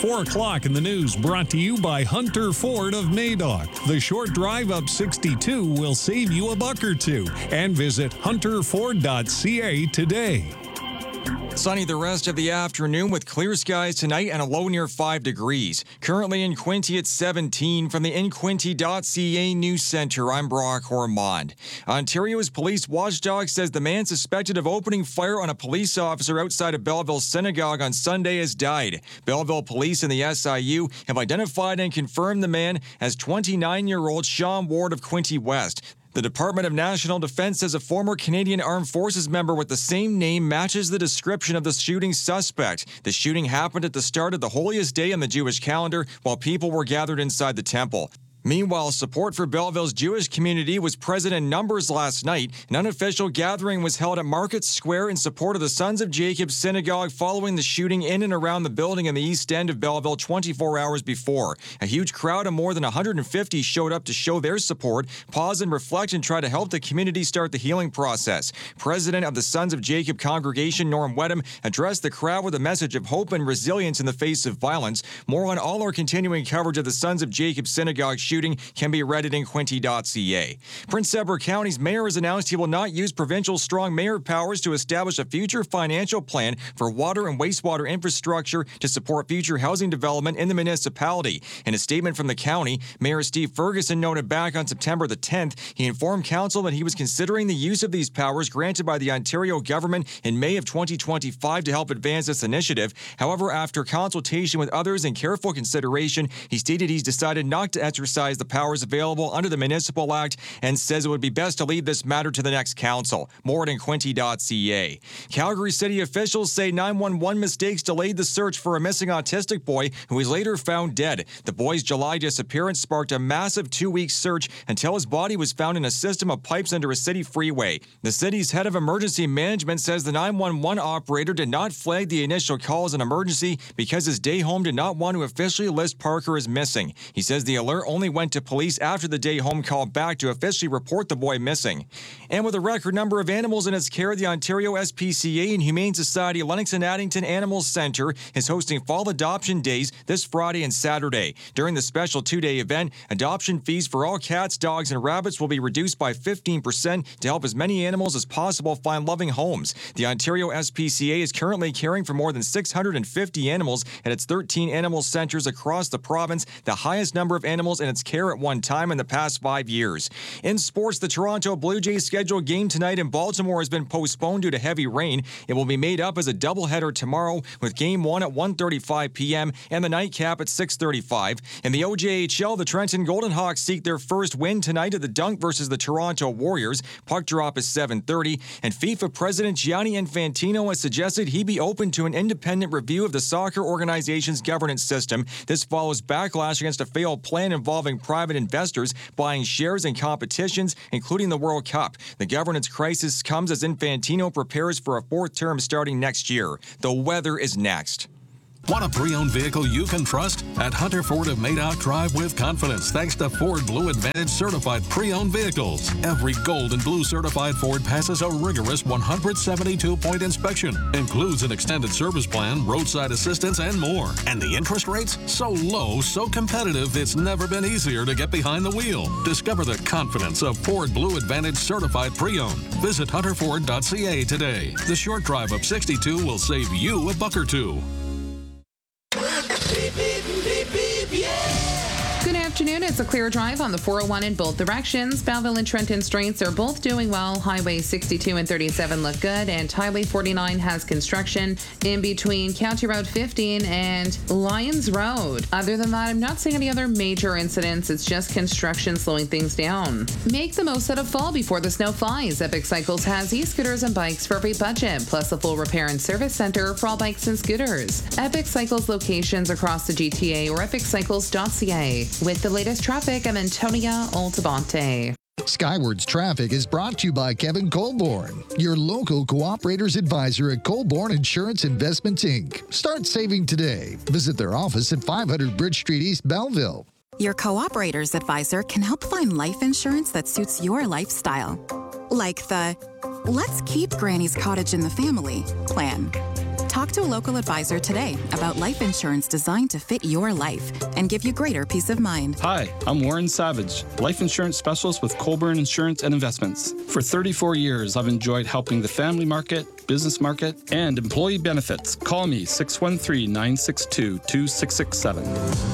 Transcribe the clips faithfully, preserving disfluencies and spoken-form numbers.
four o'clock in the news, brought to you by Hunter Ford of Madoc. The short drive up sixty-two will save you a buck or two. And visit hunter ford dot c a today. Sunny the rest of the afternoon with clear skies tonight and a low near five degrees. Currently in Quinte at seventeen. From the in quinte dot c a News Center, I'm Brock Ormond. Ontario's police watchdog says the man suspected of opening fire on a police officer outside of Belleville Synagogue on Sunday has died. Belleville police and the S I U have identified and confirmed the man as twenty-nine-year-old Sean Ward of Quinte West. The Department of National Defense says a former Canadian Armed Forces member with the same name matches the description of the shooting suspect. The shooting happened at the start of the holiest day on the Jewish calendar while people were gathered inside the temple. Meanwhile, support for Belleville's Jewish community was present in numbers last night. An unofficial gathering was held at Market Square in support of the Sons of Jacob Synagogue following the shooting in and around the building in the east end of Belleville twenty-four hours before. A huge crowd of more than one hundred fifty showed up to show their support, pause and reflect, and try to help the community start the healing process. President of the Sons of Jacob congregation, Norm Wedham, addressed the crowd with a message of hope and resilience in the face of violence. More on all our continuing coverage of the Sons of Jacob Synagogue shooting can be read at in quinte dot c a. Prince Edward County's mayor has announced he will not use provincial strong mayor powers to establish a future financial plan for water and wastewater infrastructure to support future housing development in the municipality. In a statement from the county, Mayor Steve Ferguson noted back on September the tenth, he informed council that he was considering the use of these powers granted by the Ontario government in May of twenty twenty-five to help advance this initiative. However, after consultation with others and careful consideration, he stated he's decided not to exercise the powers available under the Municipal Act and says it would be best to leave this matter to the next council. More at in quinte dot c a. Calgary City officials say nine one one mistakes delayed the search for a missing autistic boy who was later found dead. The boy's July disappearance sparked a massive two-week search until his body was found in a system of pipes under a city freeway. The city's head of emergency management says the nine one one operator did not flag the initial call as an emergency because his day home did not want to officially list Parker as missing. He says the alert only went to police after the day home called back to officially report the boy missing. And with a record number of animals in its care, the Ontario S P C A and Humane Society Lennox and Addington Animal Centre is hosting fall adoption days this Friday and Saturday. During the special two-day event, adoption fees for all cats, dogs, and rabbits will be reduced by fifteen percent to help as many animals as possible find loving homes. The Ontario S P C A is currently caring for more than six hundred fifty animals at its thirteen animal centres across the province, the highest number of animals in its care at one time in the past five years. In sports, the Toronto Blue Jays scheduled game tonight in Baltimore has been postponed due to heavy rain. It will be made up as a doubleheader tomorrow with game one at one thirty-five p.m. and the nightcap at six thirty-five. In the O J H L, the Trenton Golden Hawks seek their first win tonight at the Dunk versus the Toronto Warriors. Puck drop is seven thirty, and FIFA President Gianni Infantino has suggested he be open to an independent review of the soccer organization's governance system. This follows backlash against a failed plan involving private investors buying shares in competitions, including the World Cup. The governance crisis comes as Infantino prepares for a fourth term starting next year. The weather is next. Want a pre-owned vehicle you can trust? At Hunter Ford of Madoc, drive with confidence thanks to Ford Blue Advantage certified pre-owned vehicles. Every gold and blue certified Ford passes a rigorous one hundred seventy-two point inspection. Includes an extended service plan, roadside assistance, and more. And the interest rates? So low, so competitive, it's never been easier to get behind the wheel. Discover the confidence of Ford Blue Advantage certified pre-owned. Visit hunter ford dot c a today. The short drive up sixty-two will save you a buck or two. Good afternoon. It's a clear drive on the four oh one in both directions. Belleville and Trenton Straits are both doing well. Highway sixty-two and thirty-seven look good, and Highway forty-nine has construction in between County Road fifteen and Lyons Road. Other than that, I'm not seeing any other major incidents. It's just construction slowing things down. Make the most out of fall before the snow flies. Epic Cycles has e-scooters and bikes for every budget, plus a full repair and service center for all bikes and scooters. Epic Cycles locations across the G T A or epic cycles dot c a. With the latest traffic, I'm Antonia Altabonte. Skywards Traffic is brought to you by Kevin Colborne, your local cooperators advisor at Colborne Insurance Investments, Incorporated. Start saving today. Visit their office at five hundred Bridge Street, East Belleville. Your cooperators advisor can help find life insurance that suits your lifestyle. Like the Let's Keep Granny's Cottage in the Family plan. Talk Talk to a local advisor today about life insurance designed to fit your life and give you greater peace of mind. Hi, I'm Warren Savage, life insurance specialist with Colburn Insurance and Investments. For thirty-four years, I've enjoyed helping the family market, business market, and employee benefits. Call me six one three, nine six two, two six six seven.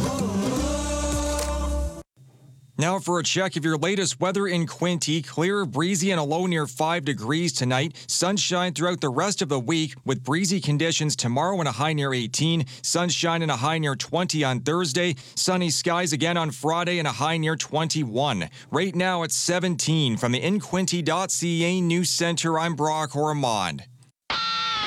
Now for a check of your latest weather in Quinte. Clear, breezy, and a low near five degrees tonight. Sunshine throughout the rest of the week with breezy conditions tomorrow and a high near eighteen. Sunshine and a high near twenty on Thursday. Sunny skies again on Friday and a high near twenty-one. Right now it's seventeen. From the in quinte dot c a News Center, I'm Brock Ormond.